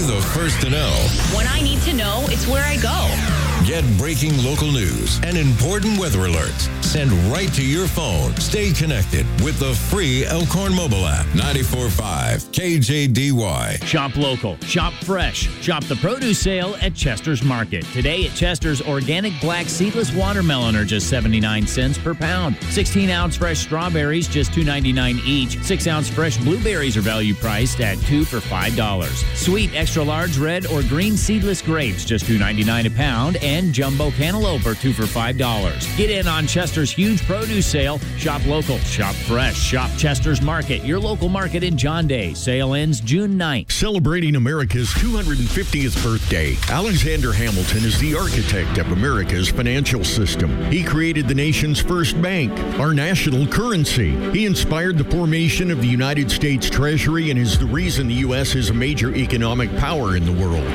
the first to know. When I need to know, it's where I go. Get breaking local news and important weather alerts sent right to your phone. Stay connected with the free Elkhorn mobile app. 94.5 KJDY. Shop local, shop fresh, shop the produce sale at Chester's Market. Today at Chester's, organic black seedless watermelon are just 79 cents per pound. 16-ounce fresh strawberries, just $2.99 each. 6-ounce fresh blueberries are value priced at $2 for $5. Sweet extra large red or green seedless grapes, just $2.99 a pound. And jumbo cantaloupe are $2 for $5. Get in on Chester's huge produce sale. Shop local, shop fresh, shop Chester's Market, your local market in John Day. Sale ends June 9th. Celebrating America's 250th birthday, Alexander Hamilton is the architect of America's financial system. He created the nation's first bank, our national currency. He inspired the formation of the United States Treasury and is the reason the U.S. is a major economic power in the world.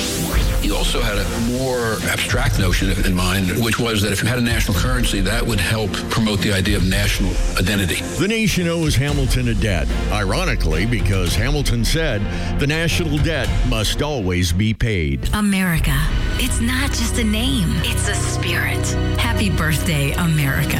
He also had a more abstract notion in mind, which was that if you had a national currency, that would help promote the idea of national identity. The nation owes Hamilton a debt, ironically, because Hamilton said the national debt must always be paid. America. It's not just a name, it's a spirit. Happy birthday, America.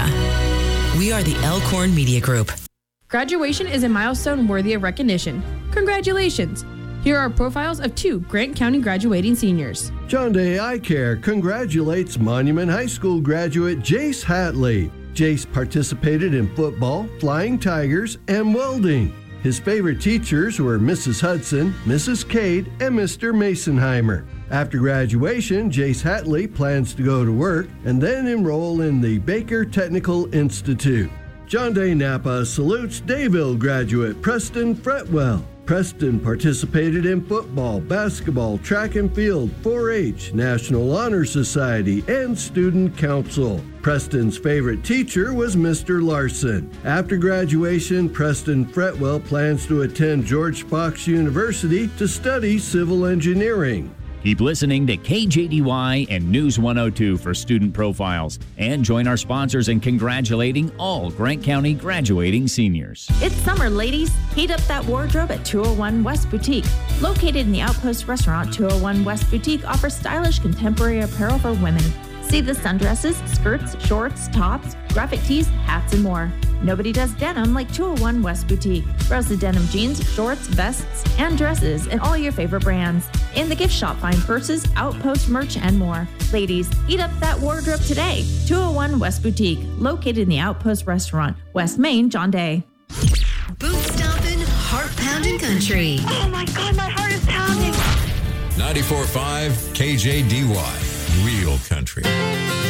We are the Elkhorn Media Group. Graduation is a milestone worthy of recognition. Congratulations! Here are profiles of 2 Grant County graduating seniors. John Day Eye Care congratulates Monument High School graduate Jace Hatley. Jace participated in football, flying tigers, and welding. His favorite teachers were Mrs. Hudson, Mrs. Cade, and Mr. Masonheimer. After graduation, Jace Hatley plans to go to work and then enroll in the Baker Technical Institute. John Day Napa salutes Dayville graduate Preston Fretwell. Preston participated in football, basketball, track and field, 4-H, National Honor Society, and Student Council. Preston's favorite teacher was Mr. Larson. After graduation, Preston Fretwell plans to attend George Fox University to study civil engineering. Keep listening to KJDY and News 102 for student profiles. And join our sponsors in congratulating all Grant County graduating seniors. It's summer, ladies. Heat up that wardrobe at 201 West Boutique. Located in the Outpost Restaurant, 201 West Boutique offers stylish contemporary apparel for women. See the sundresses, skirts, shorts, tops, graphic tees, hats, and more. Nobody does denim like 201 West Boutique. Browse the denim jeans, shorts, vests, and dresses in all your favorite brands. In the gift shop, find purses, Outpost merch, and more. Ladies, heat up that wardrobe today. 201 West Boutique, located in the Outpost Restaurant, West Main, John Day. Boot stomping, heart pounding country. Oh my God, my heart is pounding. 94.5 KJDY. Real country.